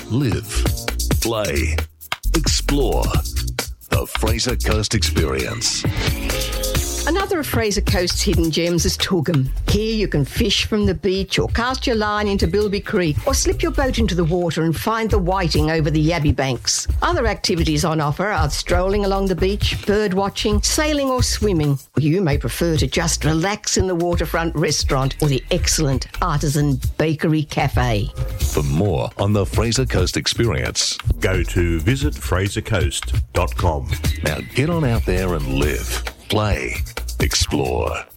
live, play, explore. The Fraser Coast Experience. Another of Fraser Coast's hidden gems is Toogoom. Here you can fish from the beach or cast your line into Bilby Creek or slip your boat into the water and find the whiting over the Yabby banks. Other activities on offer are strolling along the beach, bird watching, sailing or swimming. Or you may prefer to just relax in the waterfront restaurant or the excellent Artisan Bakery Cafe. For more on the Fraser Coast Experience, go to visitfrasercoast.com. Now get on out there and live, play, explore.